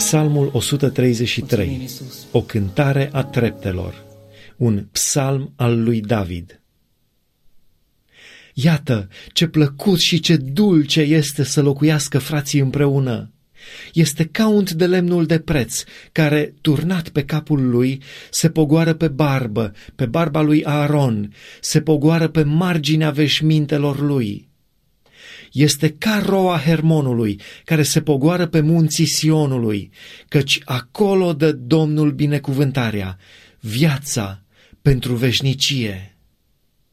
Psalmul 133, o cântare a treptelor, un psalm al lui David. Iată ce plăcut și ce dulce este să locuiască frații împreună! Este ca unt de lemnul de preț, care, turnat pe capul lui, se pogoară pe barba lui Aaron, se pogoară pe marginea veșmintelor lui. Este ca roa Hermonului, care se pogoară pe munții Sionului, căci acolo dă Domnul binecuvântarea, viața pentru veșnicie.